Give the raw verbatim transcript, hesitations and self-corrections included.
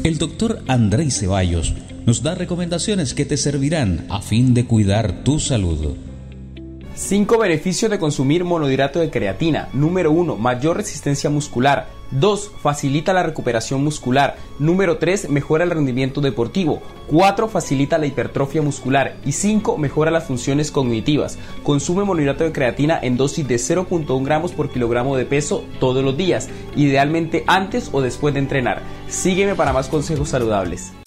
el doctor Andrei Ceballos nos da recomendaciones que te servirán a fin de cuidar tu salud. cinco beneficios de consumir monohidrato de creatina. Número uno. Mayor resistencia muscular. dos. Facilita la recuperación muscular. Número tres. Mejora el rendimiento deportivo. cuatro. Facilita la hipertrofia muscular. Y cinco. Mejora las funciones cognitivas. Consume monohidrato de creatina en dosis de cero punto uno gramos por kilogramo de peso todos los días, idealmente antes o después de entrenar. Sígueme para más consejos saludables.